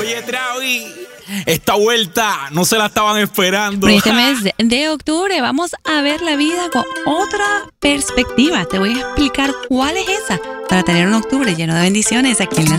Oye, Travi, esta vuelta no se la estaban esperando. Pero este mes de octubre vamos a ver la vida con otra perspectiva. Te voy a explicar cuál es esa para tener un octubre lleno de bendiciones aquí en la